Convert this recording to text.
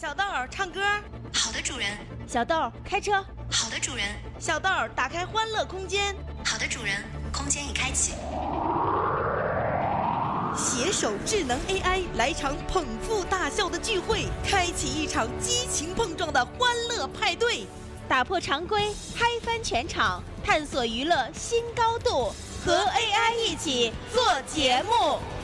小豆儿唱歌。 好的，主人。 小豆儿开车。 好的，主人。 小豆儿打开欢乐空间。 好的，主人。空间已开启。 携手智能 AI 来场捧腹大笑的聚会，开启一场激情碰撞的欢乐派对， 打破常规，嗨翻全场，探索娱乐新高度，和 AI 一起做节目。